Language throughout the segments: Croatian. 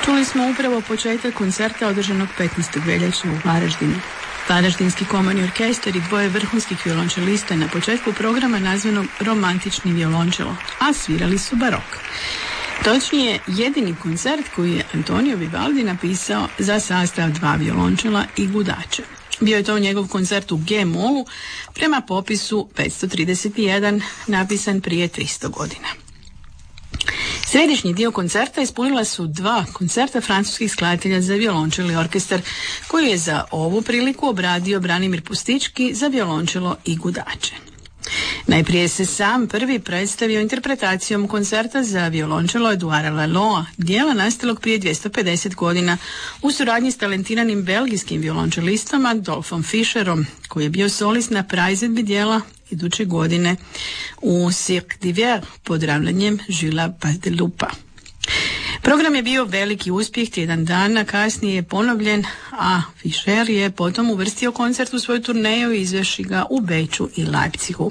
Čuli smo upravo početak koncerta održanog 15. veljače u Varaždinu. Varaždinski komorni orkestar i dvoje vrhunskih violončelista na početku programa nazvanog Romantični violončelo, a svirali su barok. Točnije, jedini koncert koji je Antonio Vivaldi napisao za sastav dva violončela i gudače. Bio je to njegov koncert u G-molu prema popisu 531, napisan prije 300 godina. Središnji dio koncerta ispunila su dva koncerta francuskih skladatelja za violončelo i orkestar, koji je za ovu priliku obradio Branimir Pustički za violončelo i gudače. Najprije se sam prvi predstavio interpretacijom koncerta za violončelo Eduarda Laloa, dijela nastalog prije 250 godina u suradnji s talentiranim belgijskim violončelistom Adolfom Fischerom, koji je bio solist na praizvedbi dijela iduće godine u Cirque d'Hiver pod ravnanjem Gilles Baudelupa. Program je bio veliki uspjeh, tjedan dana kasnije je ponovljen, a Fischer je potom uvrstio koncert u svoju turneju i izvešši ga u Beču i Leipzigu.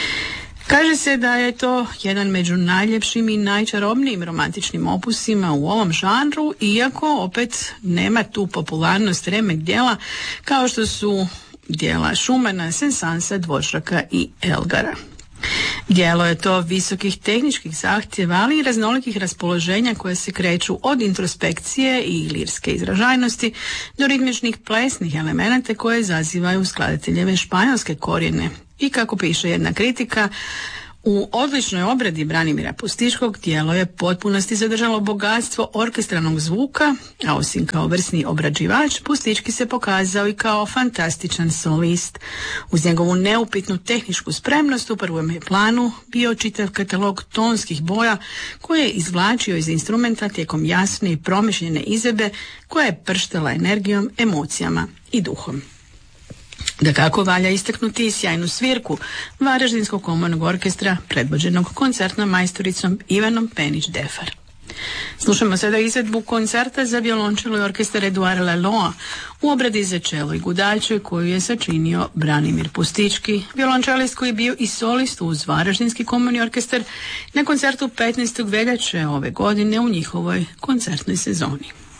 Kaže se da je to jedan među najljepšim i najčarobnijim romantičnim opusima u ovom žanru, iako opet nema tu popularnost remek djela kao što su djela Schumana, Saint-Saënsa, Dvořáka i Elgara. Djelo je to visokih tehničkih zahtjeva, ali i raznolikih raspoloženja koje se kreću od introspekcije i lirske izražajnosti do ritmičnih plesnih elemenata koje zazivaju skladateljeve španjolske korijene. I kako piše jedna kritika, u odličnoj obradi Branimira Pustičkog djelo je potpunosti zadržalo bogatstvo orkestralnog zvuka, a osim kao vrsni obrađivač, Pustički se pokazao i kao fantastičan solist. Uz njegovu neupitnu tehničku spremnost u prvom je planu bio čitav katalog tonskih boja koje je izvlačio iz instrumenta tijekom jasne i promišljene izvedbe koja je prštala energijom, emocijama i duhom. Dakako valja istaknuti i sjajnu svirku Varaždinskog komornog orkestra predvođenog koncertnom majstoricom Ivanom Penić-Defar. Slušamo sada izvedbu koncerta za violončelo i orkestar Eduarda Laloa u obradi za čelo i gudače koju je sačinio Branimir Pustički, violončelist koji je bio i solist uz Varaždinski komorni orkestar na koncertu 15. veljače ove godine u njihovoj koncertnoj sezoni.